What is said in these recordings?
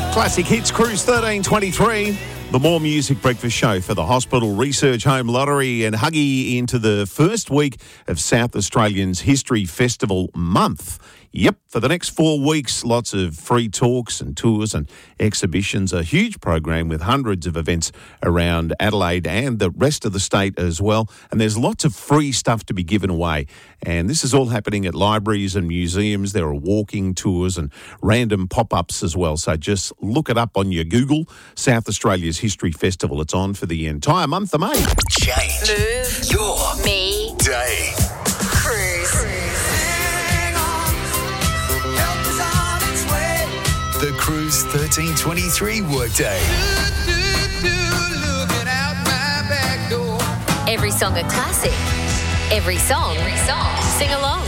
Classic Hits Cruise 1323. The More Music Breakfast Show for the Hospital Research Home Lottery and Huggy into the first week of South Australians History Festival month. Yep, for the next 4 weeks, lots of free talks and tours and exhibitions, a huge program with hundreds of events around Adelaide and the rest of the state as well. And there's lots of free stuff to be given away. And this is all happening at libraries and museums. There are walking tours and random pop-ups as well. So just look it up on your Google, South Australia's History Festival. It's on for the entire month of May. Change Move your me day. Cruise. The Cruise 1323 workday. Every song a classic. Every song. Sing along.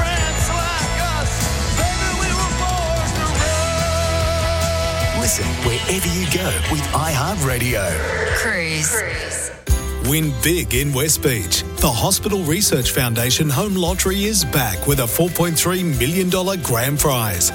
Listen wherever you go with iHeartRadio. Cruise. Win big in West Beach. The Hospital Research Foundation Home Lottery is back with a $4.3 million grand prize.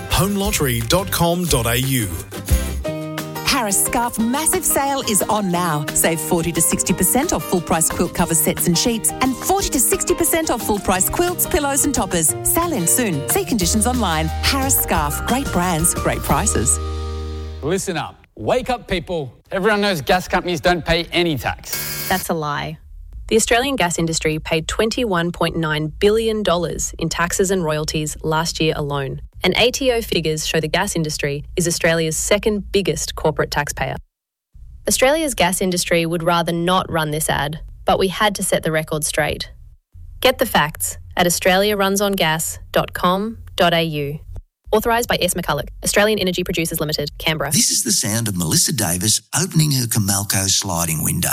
homelottery.com.au. Harris Scarf Massive Sale is on now. Save 40 to 60% off full-price quilt cover sets and sheets and 40 to 60% off full-price quilts, pillows and toppers. Sale ends soon. See conditions online. Harris Scarf. Great brands, great prices. Listen up. Wake up, people. Everyone knows gas companies don't pay any tax. That's a lie. The Australian gas industry paid $21.9 billion in taxes and royalties last year alone. And ATO figures show the gas industry is Australia's second biggest corporate taxpayer. Australia's gas industry would rather not run this ad, but we had to set the record straight. Get the facts at australiarunsongas.com.au. Authorised by S. McCulloch, Australian Energy Producers Limited, Canberra. This is the sound of Melissa Davis opening her Comalco sliding window.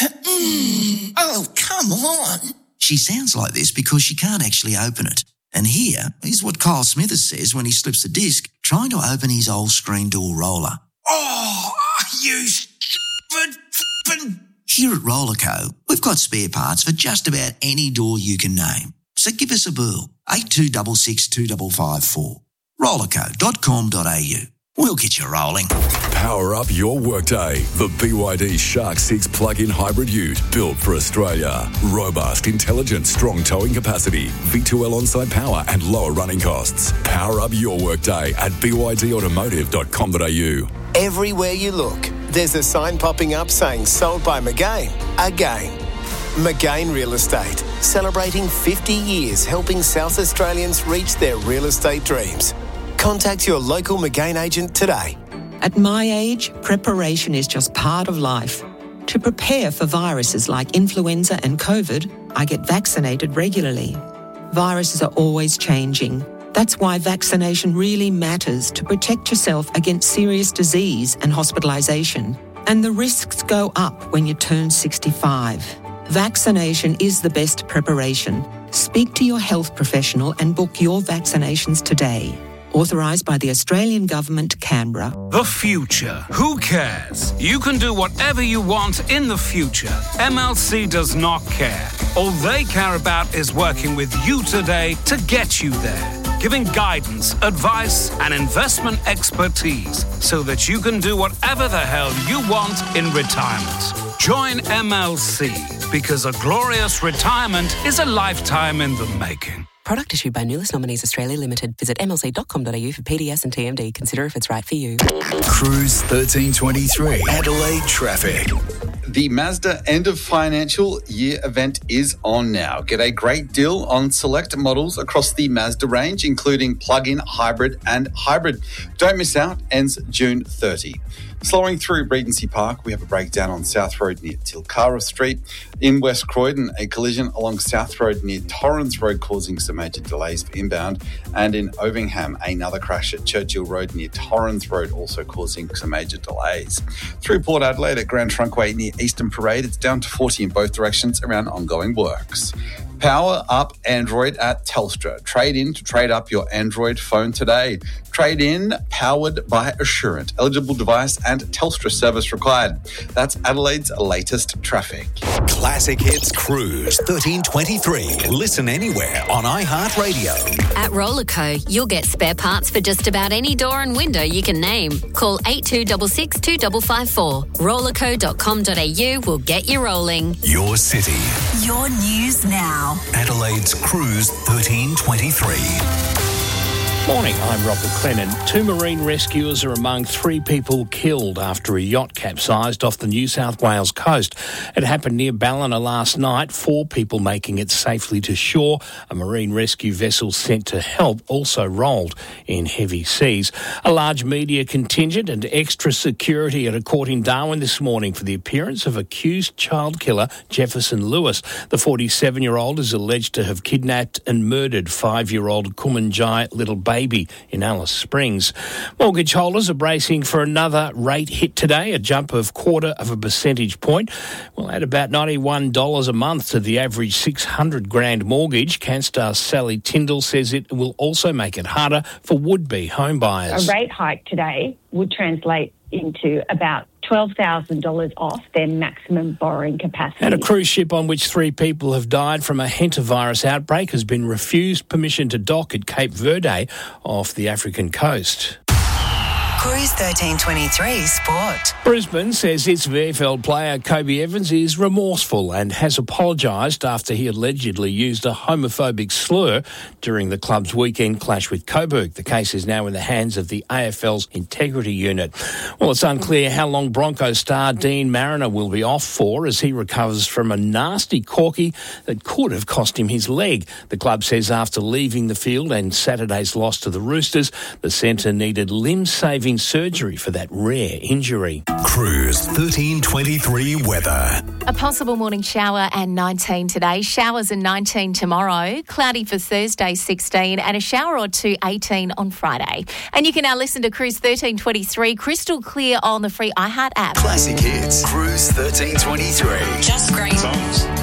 Oh, come on. She sounds like this because she can't actually open it. And here is what Kyle Smithers says when he slips the disc trying to open his old screen door roller. Oh, you stupid flippin'. Here at Rollerco, we've got spare parts for just about any door you can name. So give us a bell, 8266 2554. Rollerco.com.au. We'll get you rolling. Power up your workday. The BYD Shark 6 plug-in hybrid ute built for Australia. Robust, intelligent, strong towing capacity, V2L on-site power and lower running costs. Power up your workday at bydautomotive.com.au. Everywhere you look, there's a sign popping up saying sold by McGain again. McGain Real Estate, celebrating 50 years helping South Australians reach their real estate dreams. Contact your local McGain agent today. At my age, preparation is just part of life. To prepare for viruses like influenza and COVID, I get vaccinated regularly. Viruses are always changing. That's why vaccination really matters to protect yourself against serious disease and hospitalisation. And the risks go up when you turn 65. Vaccination is the best preparation. Speak to your health professional and book your vaccinations today. Authorised by the Australian Government, Canberra. The future. Who cares? You can do whatever you want in the future. MLC does not care. All they care about is working with you today to get you there. Giving guidance, advice, and investment expertise so that you can do whatever the hell you want in retirement. Join MLC because a glorious retirement is a lifetime in the making. Product issued by Nulis Nominees Australia Limited. Visit mlc.com.au for PDS and TMD. Consider if it's right for you. Cruise 1323. Adelaide traffic. The Mazda end of financial year event is on now. Get a great deal on select models across the Mazda range, including plug-in, hybrid and hybrid. Don't miss out. Ends June 30. Slowing through Regency Park, we have a breakdown on South Road near Tilcara Street. In West Croydon, a collision along South Road near Torrens Road causing some major delays for inbound. And in Ovingham, another crash at Churchill Road near Torrens Road also causing some major delays. Through Port Adelaide at Grand Trunkway near Eastern Parade, it's down to 40 in both directions around ongoing works. Power up Android at Telstra. Trade in to trade up your Android phone today. Trade in powered by Assurant. Eligible device and Telstra service required. That's Adelaide's latest traffic. Classic Hits Cruise 1323. Listen anywhere on iHeartRadio. At Rollerco, you'll get spare parts for just about any door and window you can name. Call 8266 2554. Rollerco.com.au will get you rolling. Your city. Your news now. Adelaide's Cruise 1323. Morning, I'm Robert Clennon. 2 marine rescuers are among 3 people killed after a yacht capsized off the New South Wales coast. It happened near Ballina last night, 4 people making it safely to shore. A marine rescue vessel sent to help also rolled in heavy seas. A large media contingent and extra security at a court in Darwin this morning for the appearance of accused child killer Jefferson Lewis. The 47-year-old is alleged to have kidnapped and murdered 5-year-old Kumanjai little baby in Alice Springs. Mortgage holders are bracing for another rate hit today, a jump of 0.25 percentage point. We'll add about $91 a month to the average $600,000 mortgage. Canstar Sally Tyndall says it will also make it harder for would-be home buyers. A rate hike today would translate into about $12,000 off their maximum borrowing capacity. And a cruise ship on which 3 people have died from a hantavirus outbreak has been refused permission to dock at Cape Verde off the African coast. Cruise 1323 Sport. Brisbane says its VFL player Kobe Evans is remorseful and has apologised after he allegedly used a homophobic slur during the club's weekend clash with Coburg. The case is now in the hands of the AFL's Integrity Unit. Well, it's unclear how long Broncos star Dean Mariner will be off for as he recovers from a nasty corky that could have cost him his leg. The club says after leaving the field and Saturday's loss to the Roosters, the centre needed limb-saving surgery for that rare injury. Cruise 1323 weather. A possible morning shower and 19 today. Showers and 19 tomorrow. Cloudy for Thursday, 16, and a shower or 2, 18 on Friday. And you can now listen to Cruise 1323 crystal clear on the free iHeart app. Classic Hits Cruise 1323. Just great songs.